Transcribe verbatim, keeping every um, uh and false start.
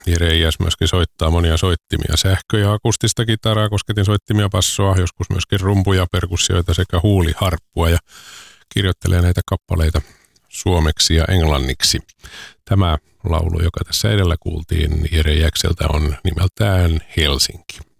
Jere Iäs myöskin soittaa monia soittimia, sähkö- ja akustista kitaraa, kosketinsoittimia, passoa, joskus myöskin rumpuja, perkussioita sekä huuliharppua ja kirjoittelee näitä kappaleita suomeksi ja englanniksi. Tämä laulu, joka tässä edellä kuultiin Jere Iäkseltä, on nimeltään Helsinki.